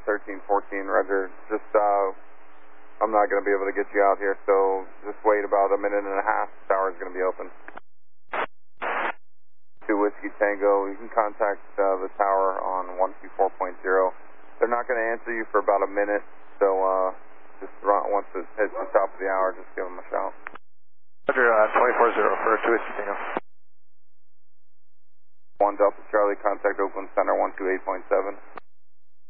Alpha 1314, Roger. Just, I'm not going to be able to get you out here, so just wait about a minute and a half. The tower's going to be open. 2 Whiskey Tango, you can contact the tower on 124.0. They're not going to answer you for about a minute, so just once it hits the top of the hour, just give them a shout. Roger, 24-0 for 2 Whiskey Tango. 1 Delta Charlie, contact Oakland Center 128.7.